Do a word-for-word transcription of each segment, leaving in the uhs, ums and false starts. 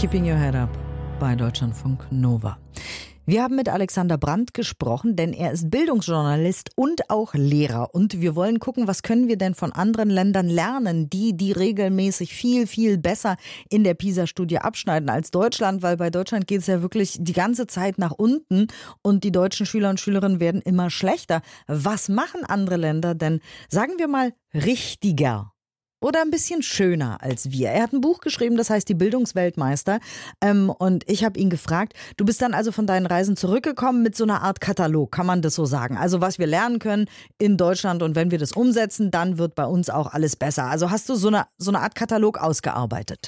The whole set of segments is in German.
Keeping Your Head Up bei Deutschlandfunk Nova. Wir haben mit Alexander Brandt gesprochen, denn er ist Bildungsjournalist und auch Lehrer. Und wir wollen gucken, was können wir denn von anderen Ländern lernen, die, die regelmäßig viel, viel besser in der PISA-Studie abschneiden als Deutschland, weil bei Deutschland geht es ja wirklich die ganze Zeit nach unten und die deutschen Schüler und Schülerinnen werden immer schlechter. Was machen andere Länder denn, sagen wir mal, richtiger? Oder ein bisschen schöner als wir. Er hat ein Buch geschrieben, das heißt Die Bildungsweltmeister. Ähm, und ich habe ihn gefragt, du bist dann also von deinen Reisen zurückgekommen mit so einer Art Katalog, kann man das so sagen? Also was wir lernen können in Deutschland und wenn wir das umsetzen, dann wird bei uns auch alles besser. Also hast du so eine, so eine Art Katalog ausgearbeitet?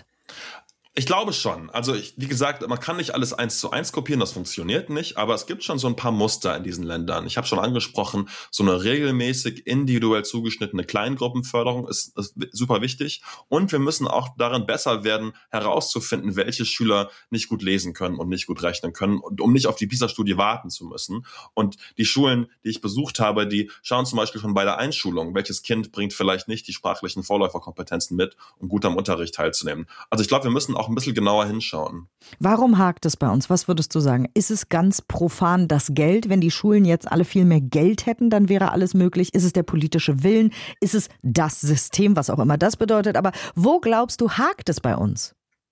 Ich glaube schon. Also ich, wie gesagt, man kann nicht alles eins zu eins kopieren, das funktioniert nicht, aber es gibt schon so ein paar Muster in diesen Ländern. Ich habe schon angesprochen, so eine regelmäßig individuell zugeschnittene Kleingruppenförderung ist, ist super wichtig und wir müssen auch darin besser werden, herauszufinden, welche Schüler nicht gut lesen können und nicht gut rechnen können, und, um nicht auf die PISA-Studie warten zu müssen. Und die Schulen, die ich besucht habe, die schauen zum Beispiel schon bei der Einschulung, welches Kind bringt vielleicht nicht die sprachlichen Vorläuferkompetenzen mit, um gut am Unterricht teilzunehmen. Also ich glaube, wir müssen auch ein bisschen genauer hinschauen. Warum hakt es bei uns? Was würdest du sagen? Ist es ganz profan das Geld? Wenn die Schulen jetzt alle viel mehr Geld hätten, dann wäre alles möglich. Ist es der politische Willen? Ist es das System, was auch immer das bedeutet? Aber wo glaubst du, hakt es bei uns?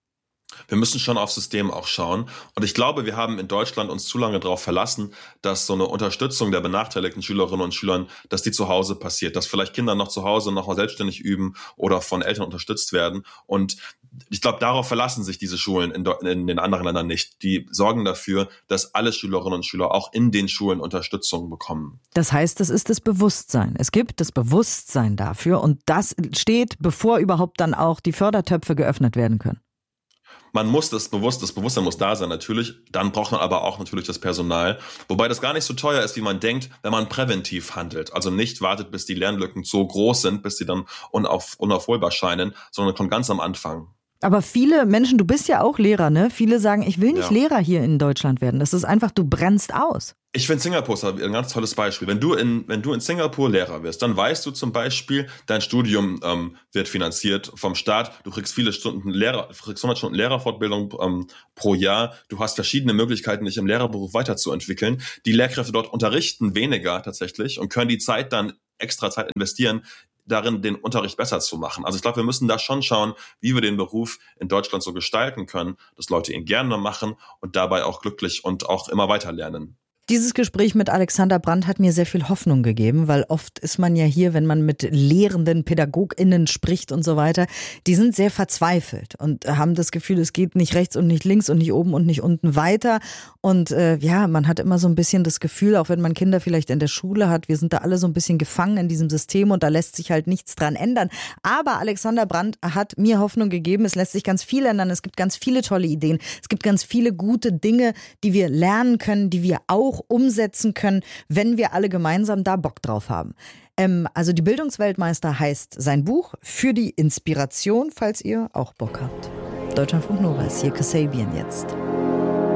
Wir müssen schon aufs System auch schauen. Und ich glaube, wir haben in Deutschland uns zu lange darauf verlassen, dass so eine Unterstützung der benachteiligten Schülerinnen und Schülern, dass die zu Hause passiert, dass vielleicht Kinder noch zu Hause noch mal selbstständig üben oder von Eltern unterstützt werden. Und ich glaube, darauf verlassen sich diese Schulen in, in den anderen Ländern nicht. Die sorgen dafür, dass alle Schülerinnen und Schüler auch in den Schulen Unterstützung bekommen. Das heißt, es ist das Bewusstsein. Es gibt das Bewusstsein dafür und das steht, bevor überhaupt dann auch die Fördertöpfe geöffnet werden können. Man muss das bewusst, das Bewusstsein muss da sein, natürlich. Dann braucht man aber auch natürlich das Personal. Wobei das gar nicht so teuer ist, wie man denkt, wenn man präventiv handelt. Also nicht wartet, bis die Lernlücken so groß sind, bis sie dann unauf, unaufholbar scheinen, sondern schon ganz am Anfang. Aber viele Menschen, du bist ja auch Lehrer, ne? Viele sagen, ich will nicht Ja. Lehrer hier in Deutschland werden. Das ist einfach, du brennst aus. Ich finde Singapur ist ein ganz tolles Beispiel. Wenn du in, wenn du in Singapur Lehrer wirst, dann weißt du zum Beispiel, dein Studium ähm, wird finanziert vom Staat. Du kriegst viele Stunden Lehrer, du kriegst hundert Stunden Lehrerfortbildung ähm, pro Jahr. Du hast verschiedene Möglichkeiten, dich im Lehrerberuf weiterzuentwickeln. Die Lehrkräfte dort unterrichten weniger tatsächlich und können die Zeit dann extra Zeit investieren, darin den Unterricht besser zu machen. Also ich glaube, wir müssen da schon schauen, wie wir den Beruf in Deutschland so gestalten können, dass Leute ihn gerne machen und dabei auch glücklich und auch immer weiter lernen. Dieses Gespräch mit Alexander Brandt hat mir sehr viel Hoffnung gegeben, weil oft ist man ja hier, wenn man mit lehrenden PädagogInnen spricht und so weiter, die sind sehr verzweifelt und haben das Gefühl, es geht nicht rechts und nicht links und nicht oben und nicht unten weiter. Und äh, ja, man hat immer so ein bisschen das Gefühl, auch wenn man Kinder vielleicht in der Schule hat, wir sind da alle so ein bisschen gefangen in diesem System und da lässt sich halt nichts dran ändern. Aber Alexander Brandt hat mir Hoffnung gegeben, es lässt sich ganz viel ändern, es gibt ganz viele tolle Ideen, es gibt ganz viele gute Dinge, die wir lernen können, die wir auch umsetzen können, wenn wir alle gemeinsam da Bock drauf haben. Ähm, also die Bildungsweltmeister heißt sein Buch für die Inspiration, falls ihr auch Bock habt. Deutschlandfunk Nova ist hier Kasabian jetzt.